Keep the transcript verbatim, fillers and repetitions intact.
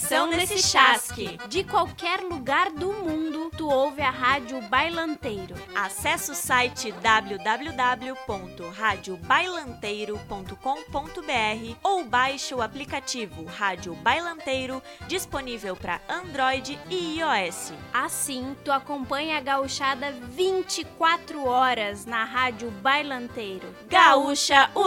atenção nesse chasque. De qualquer lugar do mundo, tu ouve a Rádio Bailanteiro. Acesse o site w w w ponto rádio bailanteiro ponto com ponto b r ou baixe o aplicativo Rádio Bailanteiro, disponível para Android e iOS. Assim, tu acompanha a gauchada vinte e quatro horas na Rádio Bailanteiro. Gaúcha